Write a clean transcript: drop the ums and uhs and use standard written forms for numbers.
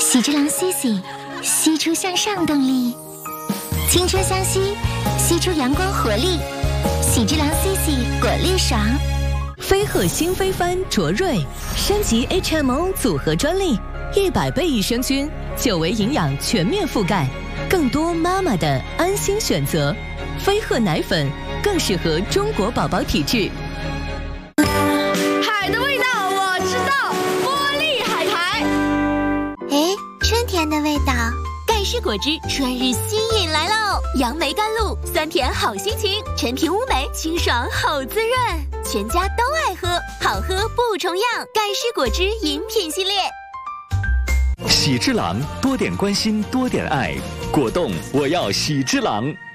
喜之郎 CC， 吸出向上动力，青春相吸，吸出阳光活力。喜之郎 CC 果粒爽。 飞鹤新飞帆卓瑞升级 HMO 组合专利，100倍益生菌，9维营养全面覆盖，更多妈妈的安心选择。飞鹤奶粉更适合中国宝宝体质。 海的味道我知道，玻璃海苔。 哎，春天的味道。 盖世果汁春日吸引来喽！杨梅甘露，酸甜好心情，陈皮乌梅清爽好滋润，全家都爱喝，好喝不重样。盖世果汁饮品系列。 喜之郎，多点关心，多点爱。果冻，我要喜之郎。